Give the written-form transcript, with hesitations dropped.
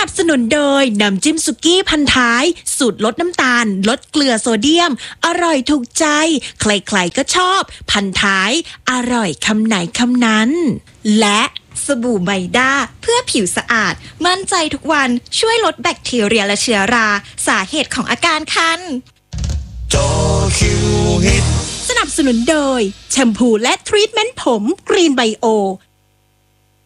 นับสนุนโดยน้ำจิ้มสุกี้พันท้ายสูตรลดน้ำตาลลดเกลือโซเดียมอร่อยถูกใจใครๆก็ชอบพันท้ายอร่อยคำไหนคำนั้นและสบู่ไบด้าเพื่อผิวสะอาดมั่นใจทุกวันช่วยลดแบคทีเรียและเชื้อราสาเหตุของอาการคันสนับสนุนโดยแชมพูและทรีทเมนต์ผมกรีนไบโอ